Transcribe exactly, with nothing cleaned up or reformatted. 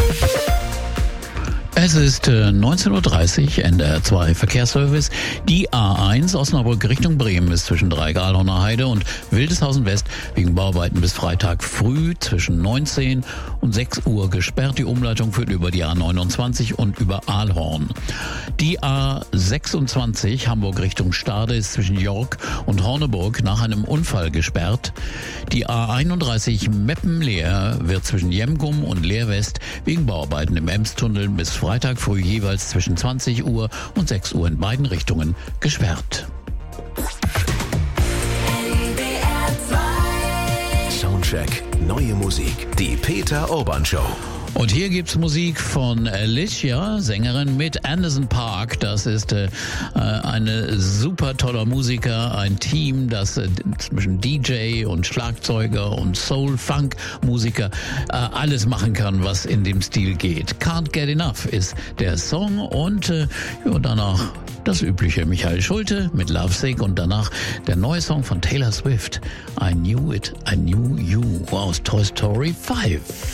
Es ist äh, neunzehn Uhr dreißig, N D R zwei Verkehrsservice. Die A eins Osnabrück Richtung Bremen ist zwischen Dreigalhorner Heide und Wildeshausen West wegen Bauarbeiten bis Freitag früh zwischen neunzehn und sechs Uhr gesperrt. Die Umleitung führt über die A neunundzwanzig und über Aalhorn. Die A sechsundzwanzig Hamburg Richtung Stade ist zwischen York und Horneburg nach einem Unfall gesperrt. Die A einunddreißig Meppen-Leer wird zwischen Jemgum und Leer West wegen Bauarbeiten im Emstunnel bis Freitag früh jeweils zwischen zwanzig Uhr und sechs Uhr in beiden Richtungen gesperrt. Soundcheck, neue Musik, die Peter Urban Show. Und hier gibt's Musik von Alicia, Sängerin mit Anderson .Paak. Das ist äh, eine super toller Musiker, ein Team, das äh, zwischen D J und Schlagzeuger und Soul-Funk-Musiker äh, alles machen kann, was in dem Stil geht. Can't Get Enough ist der Song und äh, ja, danach das übliche Michael Schulte mit Lovesick und danach der neue Song von Taylor Swift, I Knew It, I Knew You aus Toy Story fünf.